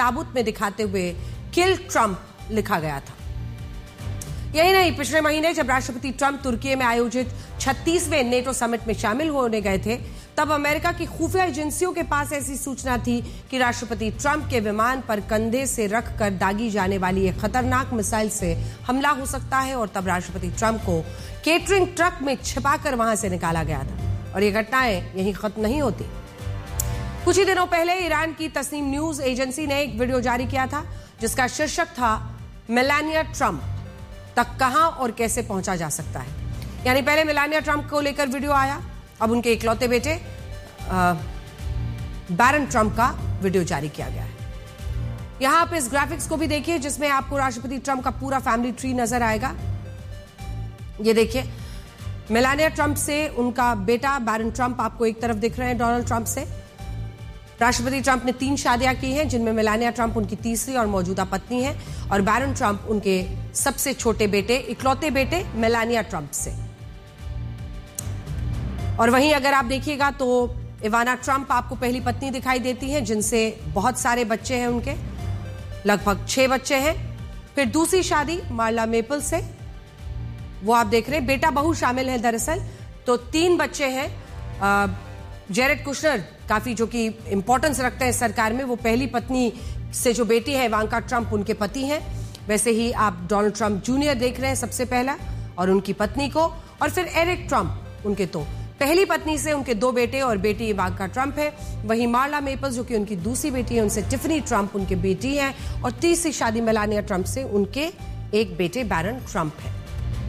ताबूत में दिखाते हुए किल ट्रंप लिखा गया था। यही नहीं, पिछले महीने जब राष्ट्रपति ट्रंप तुर्की में आयोजित 36वें नेटो समिट में शामिल होने गए थे, तब अमेरिका की खुफिया एजेंसियों के पास ऐसी सूचना थी कि राष्ट्रपति ट्रंप के विमान पर कंधे से रखकर दागी जाने वाली एक खतरनाक मिसाइल से हमला हो सकता है, और तब राष्ट्रपति ट्रंप को केटरिंग ट्रक में छिपाकर वहां से निकाला गया था। और ये घटनाएं यहीं खत्म नहीं होती। कुछ ही दिनों पहले ईरान की तस्नीम न्यूज एजेंसी ने एक वीडियो जारी किया था जिसका शीर्षक था मेलानिया ट्रंप तक कहां और कैसे पहुंचा जा सकता है। यानी पहले मेलानिया ट्रंप को लेकर वीडियो आया, अब उनके इकलौते बेटे बैरन ट्रंप का वीडियो जारी किया गया है। यहां आप इस ग्राफिक्स को भी देखिए जिसमें आपको राष्ट्रपति ट्रंप का पूरा फैमिली ट्री नजर आएगा। ये देखिए, मेलानिया ट्रंप से उनका बेटा बैरन ट्रंप आपको एक तरफ दिख रहे हैं डोनाल्ड ट्रंप से। राष्ट्रपति ट्रंप ने 3 शादियां की हैं, जिनमें मेलानिया ट्रंप उनकी तीसरी और मौजूदा पत्नी है, और बैरन ट्रंप उनके सबसे छोटे बेटे, इकलौते बेटे मेलानिया ट्रंप से। और वहीं अगर आप देखिएगा तो इवाना ट्रंप आपको पहली पत्नी दिखाई देती है, जिनसे बहुत सारे बच्चे हैं, उनके लगभग 6 बच्चे हैं। फिर दूसरी शादी मार्ला मेपल से, वो आप देख रहे हैं, बेटा बहू शामिल है दरअसल, तो 3 बच्चे हैं। जेरेड कुशनर काफी जो कि इंपॉर्टेंस रखते हैं सरकार में, वो पहली पत्नी से जो बेटी है इवांका ट्रंप, उनके पति हैं। वैसे ही आप डोनाल्ड ट्रंप जूनियर देख रहे हैं सबसे पहला, और उनकी पत्नी को, और फिर एरिक ट्रंप, उनके तो पहली पत्नी से उनके 2 बेटे और बेटी इवांका ट्रंप है। वहीं मार्ला मेपल्स जो कि उनकी दूसरी बेटी है, उनसे टिफनी ट्रंप उनके बेटी हैं, और तीसरी शादी मेलानिया ट्रंप से उनके एक बेटे बैरन ट्रंप है।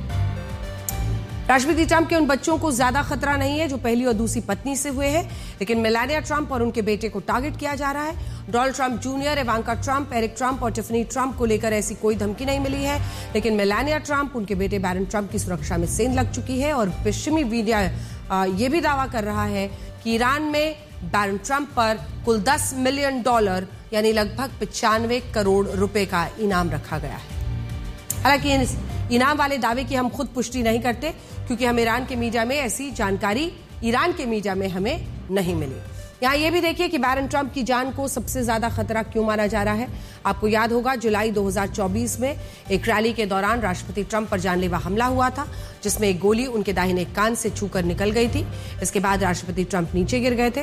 राष्ट्रपति ट्रंप के उन बच्चों को ज्यादा खतरा नहीं है जो पहली और दूसरी पत्नी से हुए हैं, लेकिन मेलानिया ट्रंप और उनके बेटे को टारगेट किया जा रहा है। Donald Trump junior, Ivanka Trump, Eric Trump और टिफनी ट्रंप को लेकर ऐसी कोई धमकी नहीं मिली है, लेकिन मेलानिया ट्रंप, उनके बेटे बैरन ट्रंप की सुरक्षा में सेंध लग चुकी है। और पश्चिमी मीडिया ये भी दावा कर रहा है कि ईरान में बैरन ट्रंप पर कुल $10 मिलियन यानी लगभग 95 करोड़ रुपए का इनाम रखा गया है। हालांकि इनाम वाले दावे की हम खुद पुष्टि नहीं करते, क्योंकि हम ईरान के मीडिया में ऐसी जानकारी ईरान के मीडिया में हमें नहीं मिली। यहाँ ये भी देखिए कि बैरन ट्रंप की जान को सबसे ज्यादा खतरा क्यों माना जा रहा है। आपको याद होगा जुलाई 2024 में एक रैली के दौरान राष्ट्रपति ट्रंप पर जानलेवा हमला हुआ था, जिसमें एक गोली उनके दाहिने कान से छूकर निकल गई थी। इसके बाद राष्ट्रपति ट्रंप नीचे गिर गए थे।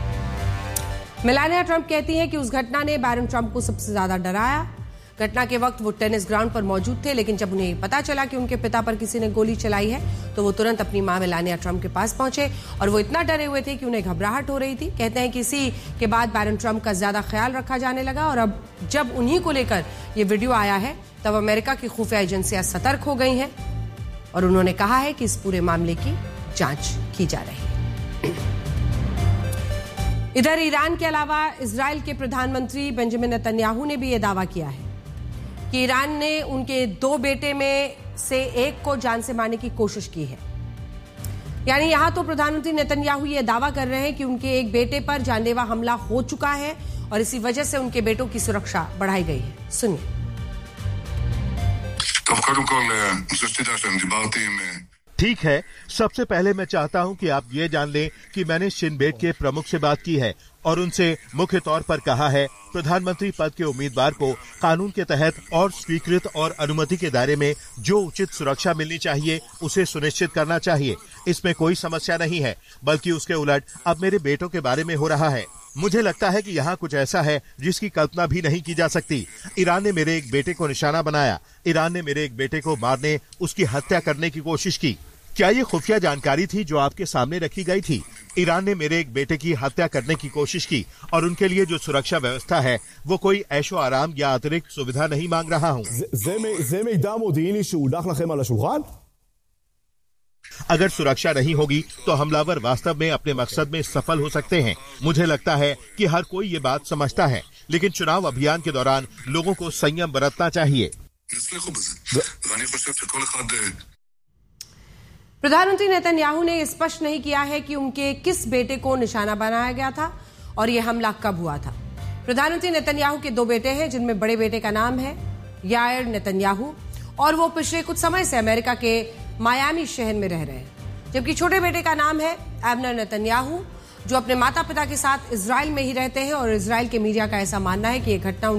मेलानिया ट्रंप कहती हैं कि उस घटना ने बैरन ट्रंप को सबसे ज्यादा डराया। घटना के वक्त वो टेनिस ग्राउंड पर मौजूद थे, लेकिन जब उन्हें पता चला कि उनके पिता पर किसी ने गोली चलाई है, तो वो तुरंत अपनी मां मेलानिया ट्रंप के पास पहुंचे, और वो इतना डरे हुए थे कि उन्हें घबराहट हो रही थी। कहते हैं कि इसी के बाद बैरन ट्रंप का ज्यादा ख्याल रखा जाने लगा, और अब जब उन्हीं को लेकर ये वीडियो आया है, तब अमेरिका की खुफिया एजेंसियां सतर्क हो गई हैं, और उन्होंने कहा है कि इस पूरे मामले की जांच की जा रही है। इधर ईरान के अलावा इजराइल के प्रधानमंत्री बेंजामिन नेतन्याहू ने भी यह दावा किया है कि ईरान ने उनके 2 बेटे में से एक को जान से मारने की कोशिश की है। यानी यहां तो प्रधानमंत्री नेतन्याहू ये दावा कर रहे हैं कि उनके एक बेटे पर जानलेवा हमला हो चुका है, और इसी वजह से उनके बेटों की सुरक्षा बढ़ाई गई है। सुनिए। ठीक है, सबसे पहले मैं चाहता हूं कि आप ये जान लें कि मैंने शिन बेट के प्रमुख से बात की है और उनसे मुख्य तौर पर कहा है प्रधानमंत्री पद के उम्मीदवार को कानून के तहत और स्वीकृत और अनुमति के दायरे में जो उचित सुरक्षा मिलनी चाहिए उसे सुनिश्चित करना चाहिए। इसमें कोई समस्या नहीं है, बल्कि उसके उलट अब मेरे बेटों के बारे में हो रहा है। मुझे लगता है कि यहाँ कुछ ऐसा है जिसकी कल्पना भी नहीं की जा सकती। ईरान ने मेरे एक बेटे को निशाना बनाया, ईरान ने मेरे एक बेटे को मारने, उसकी हत्या करने की कोशिश की। क्या ये खुफिया जानकारी थी जो आपके सामने रखी गई थी? ईरान ने मेरे एक बेटे की हत्या करने की कोशिश की, और उनके लिए जो सुरक्षा व्यवस्था है वो कोई ऐशो आराम या अतिरिक्त सुविधा नहीं मांग रहा हूँ। अगर सुरक्षा नहीं होगी तो हमलावर वास्तव में अपने मकसद में सफल हो सकते हैं। मुझे लगता है कि हर कोई ये बात समझता है, लेकिन चुनाव अभियान के दौरान लोगों को संयम बरतना चाहिए। प्रधानमंत्री नेतन्याहू ने स्पष्ट नहीं किया है कि उनके किस बेटे को निशाना बनाया गया था और यह हमला कब हुआ था। प्रधानमंत्री नेतन्याहू के 2 बेटे हैं, जिनमें बड़े बेटे का नाम है यायर नेतन्याहू, और वो पिछले कुछ समय से अमेरिका के मायामी शहर में रह रहे हैं, जबकि छोटे बेटे का नाम है एबनर नेतन्याहू, जो अपने माता पिता के साथ इजराइल में ही रहते हैं। और इजराइल के मीडिया का ऐसा मानना है कि यह घटना